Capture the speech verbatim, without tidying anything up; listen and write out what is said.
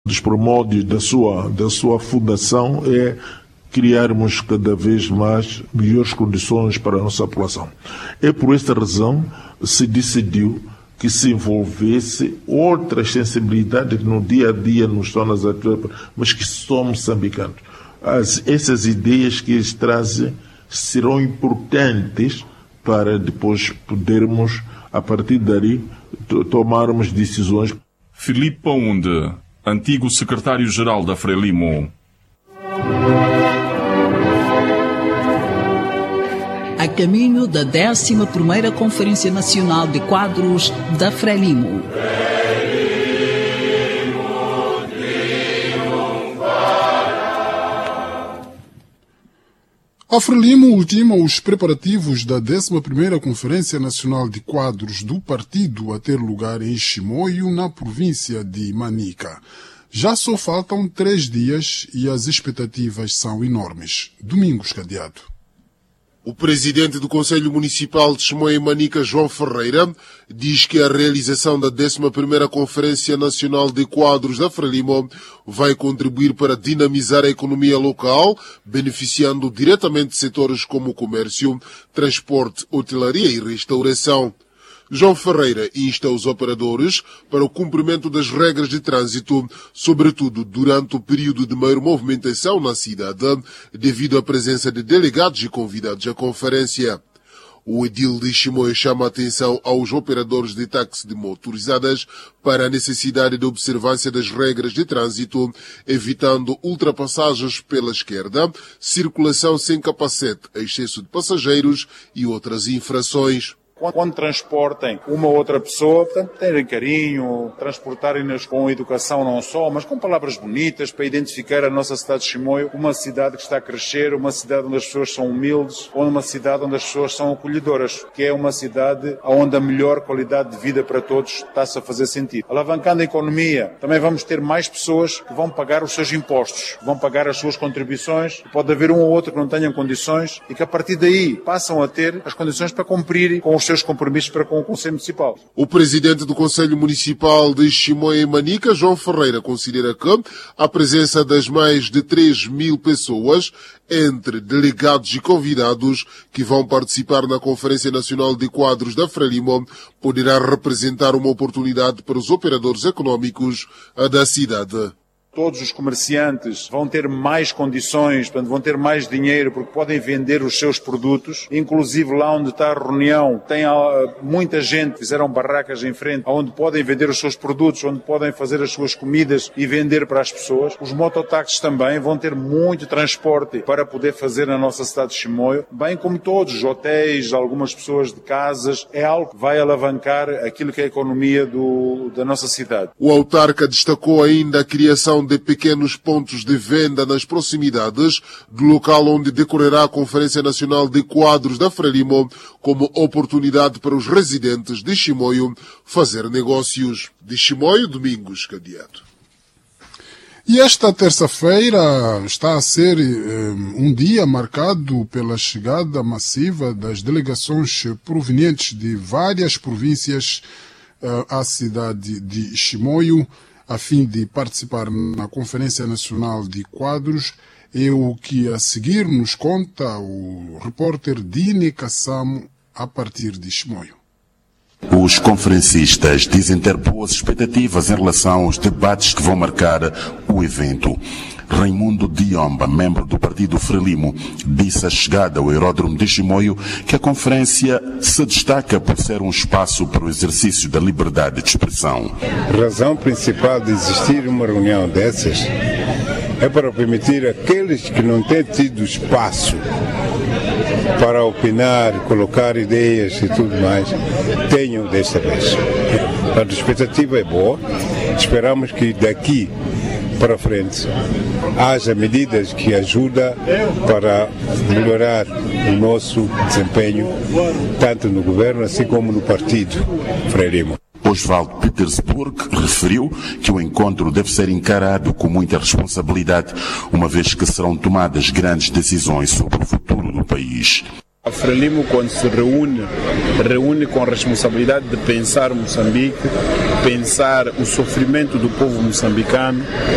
dos primórdios da sua, da sua fundação é criarmos cada vez mais melhores condições para a nossa população. É por esta razão que se decidiu que se envolvesse outras sensibilidades que no dia a dia não estão nas atividades, mas que são moçambicanos. As, essas ideias que eles trazem serão importantes para depois podermos, a partir dali, tomarmos decisões. Filipe Paunde, antigo secretário-geral da Frelimo. A caminho da décima primeira Conferência Nacional de Quadros da Frelimo. A Frelimo ultima os preparativos da décima primeira Conferência Nacional de Quadros do partido a ter lugar em Chimoio, na província de Manica. Já só faltam três dias e as expectativas são enormes. Domingos Cadeado. O presidente do Conselho Municipal de Chimoio e Manica, João Ferreira, diz que a realização da décima primeira Conferência Nacional de Quadros da Frelimo vai contribuir para dinamizar a economia local, beneficiando diretamente setores como o comércio, transporte, hotelaria e restauração. João Ferreira insta os operadores para o cumprimento das regras de trânsito, sobretudo durante o período de maior movimentação na cidade, devido à presença de delegados e convidados à conferência. O edil de Chimoio chama a atenção aos operadores de táxi de motorizadas para a necessidade de observância das regras de trânsito, evitando ultrapassagens pela esquerda, circulação sem capacete, excesso de passageiros e outras infrações. Quando transportem uma ou outra pessoa, portanto, terem carinho, transportarem-nas com educação não só, mas com palavras bonitas para identificar a nossa cidade de Chimoio, uma cidade que está a crescer, uma cidade onde as pessoas são humildes, ou uma cidade onde as pessoas são acolhedoras, que é uma cidade onde a melhor qualidade de vida para todos está-se a fazer sentido. Alavancando a economia, também vamos ter mais pessoas que vão pagar os seus impostos, vão pagar as suas contribuições, pode haver um ou outro que não tenham condições e que a partir daí passam a ter as condições para cumprir com os seus compromissos para com o Conselho Municipal. O presidente do Conselho Municipal de Chimoio e Manica, João Ferreira, considera que a presença das mais de três mil pessoas, entre delegados e convidados, que vão participar na Conferência Nacional de Quadros da Frelimo, poderá representar uma oportunidade para os operadores económicos da cidade. Todos os comerciantes vão ter mais condições, portanto, vão ter mais dinheiro porque podem vender os seus produtos. Inclusive lá onde está a reunião tem muita gente, fizeram barracas em frente, onde podem vender os seus produtos, onde podem fazer as suas comidas e vender para as pessoas. Os mototáxis também vão ter muito transporte para poder fazer na nossa cidade de Chimoio, bem como todos os hotéis, algumas pessoas de casas. É algo que vai alavancar aquilo que é a economia do, da nossa cidade. O autarca destacou ainda a criação de pequenos pontos de venda nas proximidades do local onde decorrerá a Conferência Nacional de Quadros da Frelimo como oportunidade para os residentes de Chimoio fazer negócios. De Chimoio, Domingos Cadeado. E esta terça-feira está a ser um, um dia marcado pela chegada massiva das delegações provenientes de várias províncias uh, à cidade de Chimoio, a fim de participar na Conferência Nacional de Quadros. É o que a seguir nos conta o repórter Dine Kassamo a partir de Chimoio. Os conferencistas dizem ter boas expectativas em relação aos debates que vão marcar o evento. Raimundo Diomba, membro do partido Frelimo, disse à chegada ao aeródromo de Chimoio que a conferência se destaca por ser um espaço para o exercício da liberdade de expressão. A razão principal de existir uma reunião dessas é para permitir àqueles que não têm tido espaço para opinar, colocar ideias e tudo mais, tenham desta vez. A expectativa é boa, esperamos que daqui para frente haja medidas que ajudam para melhorar o nosso desempenho, tanto no governo assim como no partido Frelimo. Oswald Petersburg referiu que o encontro deve ser encarado com muita responsabilidade, uma vez que serão tomadas grandes decisões sobre o futuro do país. A Frelimo, quando se reúne, reúne com a responsabilidade de pensar Moçambique, pensar o sofrimento do povo moçambicano,